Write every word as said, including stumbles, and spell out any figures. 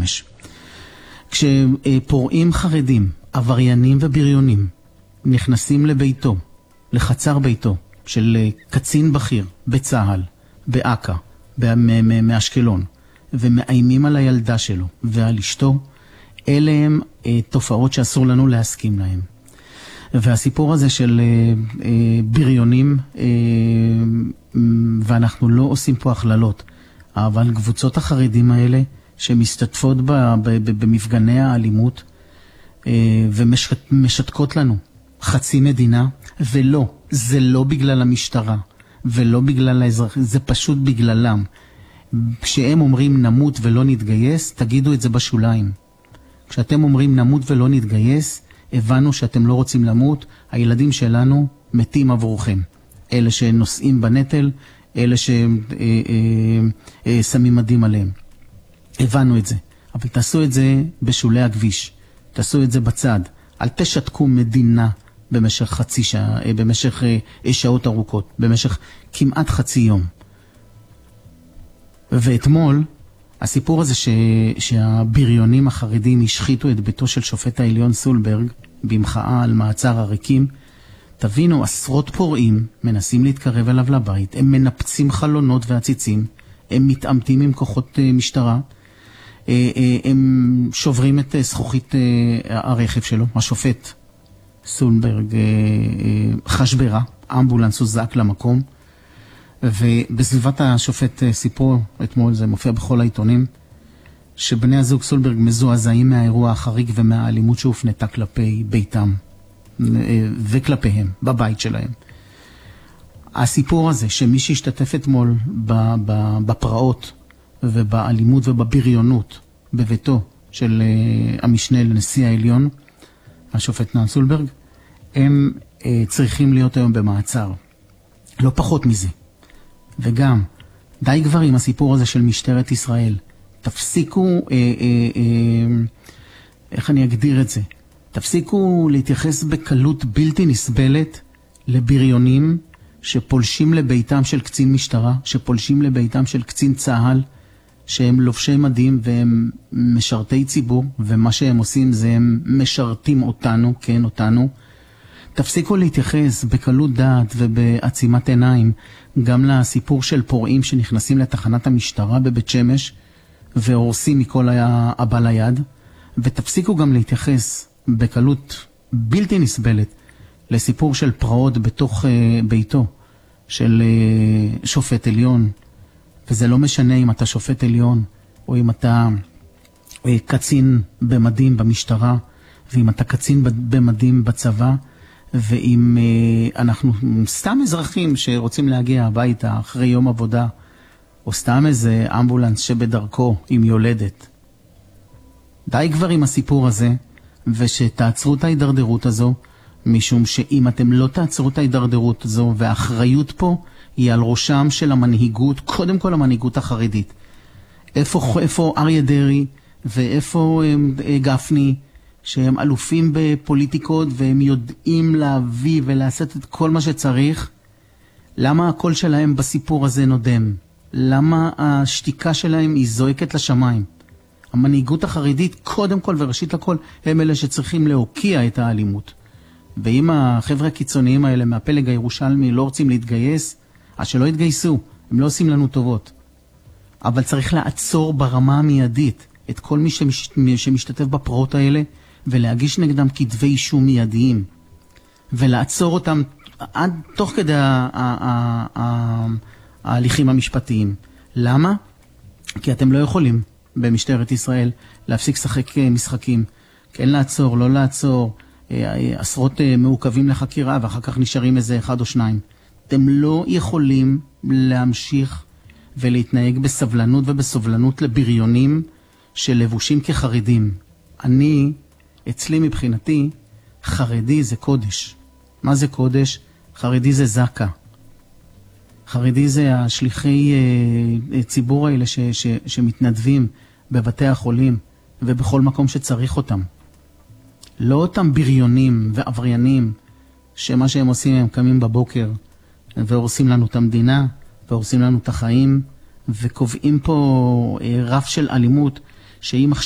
שמש. כשפורעים חרדים, עבריינים ובריונים, נכנסים לביתו, לחצר ביתו של קצין בכיר בצהל, באקה, מאשקלון, ומאיימים על הילדה שלו ועל אשתו, אלה הם תופעות שאסור לנו להסכים להם. והסיפור הזה של בריונים, ואנחנו לא עושים פה הכללות, אבל קבוצות החרדים האלה שמשתתפות במפגני האלימות ומשתקות לנו חצי מדינה, ולא, זה לא בגלל המשטרה ולא בגלל האזרחים, זה פשוט בגללם. כשהם אומרים נמות ולא נתגייס, תגידו את זה בשוליים. כשאתם אומרים נמות ולא נתגייס, הבנו שאתם לא רוצים למות, הילדים שלנו מתים עבורכם. אלה שנושאים בנטל, אלה ששמים מדים עליהם. הבנו את זה, אבל תעשו את זה בשולי הכביש, תעשו את זה בצד, אל תשתקו מדינה במשך חצי שעה, במשך שעות ארוכות, במשך כמעט חצי יום. ואתמול, הסיפור הזה ש... שהבריונים החרדים השחיתו את ביתו של שופט העליון סולברג, במחאה על מעצר הריקים, תבינו, עשרות פורעים מנסים להתקרב אליו לבית, הם מנפצים חלונות ועציצים, הם מתעמתים עם כוחות משטרה, הם שוברים את זכוכית הרכב שלו, השופט סולברג חשברה, אמבולנס הוזעק למקום, ובסביבת השופט סיפרו, אתמול זה מופיע בכל העיתונים, שבני הזוג סולברג מזועזעים מהאירוע החריג ומהאלימות שהופנתה כלפי ביתם וכלפיהם, בבית שלהם. הסיפור הזה שמי שהשתתף אתמול בפרעות ובאלימות ובבריונות בביתו של המשנה לנשיא העליון, השופט נעם סולברג, הם צריכים להיות היום במעצר. לא פחות מזה. וגם, די כבר עם הסיפור הזה של משטרת ישראל. תפסיקו, אה, אה, אה, איך אני אגדיר את זה? תפסיקו להתייחס בקלות בלתי נסבלת לבריונים שפולשים לביתם של קצין משטרה, שפולשים לביתם של קצין צהל, שהם לובשי מדים והם משרתי ציבור, ומה שהם עושים זה הם משרתים אותנו, כן, אותנו. תפסיקו להתייחס בקלות דעת ובעצימת עיניים גם לסיפור של פורעים שנכנסים לתחנת המשטרה בבית שמש והורסים מכל הבא ליד, ותפסיקו גם להתייחס בקלות בלתי נסבלת לסיפור של פרעות בתוך ביתו של שופט עליון, וזה לא משנה אם אתה שופט עליון או אם אתה קצין במדים במשטרה ואם אתה קצין במדים בצבא, ואם אנחנו סתם אזרחים שרוצים להגיע הביתה אחרי יום עבודה, או סתם איזה אמבולנס שבדרכו עם יולדת. די כבר עם הסיפור הזה, ושתעצרו את ההידרדרות הזו, משום שאם אתם לא תעצרו את ההידרדרות הזו, והאחריות פה היא על ראשם של המנהיגות, קודם כל המנהיגות החרדית. איפה, איפה אריה דרעי ואיפה גפני, שהם אלופים בפוליטיקות והם יודעים להביא ולעשות את כל מה שצריך? למה הקול שלהם בסיפור הזה נודם? למה השתיקה שלהם היא זועקת לשמיים? המנהיגות החרדית קודם כל וראשית לכל הם אלה שצריכים להוקיע את האלימות. ואם החבר'ה הקיצוניים האלה מהפלג הירושלמי לא רוצים להתגייס, אז שלא יתגייסו, הם לא עושים לנו טובות. אבל צריך לעצור ברמה המיידית את כל מי שמש... שמשתתף בפרעות האלה, ולהגיש נגדם כתבי אישום מיידיים, ולעצור אותם עד תוך כדי ההליכים המשפטיים. למה? כי אתם לא יכולים במשטרת ישראל להפסיק לשחק משחקים. כן לעצור, לא לעצור, עשרות מעוכבים לחקירה, ואחר כך נשארים איזה אחד או שניים. אתם לא יכולים להמשיך ולהתנהג בסבלנות ובסובלנות לבריונים שלבושים כחרדים. אני... אצלי מבחינתי, חרדי זה קודש. מה זה קודש? חרדי זה זקה. חרדי זה השליחי אה, ציבור האלה ש, ש, שמתנדבים בבתי החולים ובכל מקום שצריך אותם. לא אותם בריונים ועבריינים שמה שהם עושים הם קמים בבוקר והורסים לנו את המדינה והורסים לנו את החיים וקובעים פה אה, רף של אלימות שאם